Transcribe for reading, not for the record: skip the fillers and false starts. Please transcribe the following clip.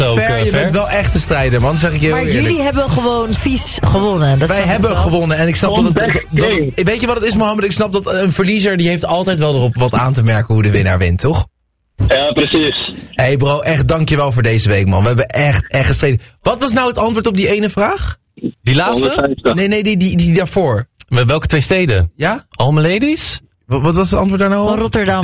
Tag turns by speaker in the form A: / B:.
A: Ver, je bent wel echt een strijder, man. Zeg ik je heel
B: Maar
A: eerlijk.
B: jullie hebben gewoon vies gewonnen. Dat
A: Wij
B: snap ik
A: hebben
B: wel.
A: gewonnen en ik snap weet je wat het is, Mohammed? Ik snap dat een verliezer, die heeft altijd wel erop wat aan te merken hoe de winnaar wint, toch?
C: Ja, precies.
A: Hey bro, echt dankjewel voor deze week, man. We hebben echt gestreden. Wat was nou het antwoord op die ene vraag?
D: Die laatste?
C: 150.
A: Nee, die daarvoor.
D: Met welke 2 steden?
A: Ja?
D: Alme Ladies?
A: Wat was het antwoord daar nou?
B: Van Rotterdam.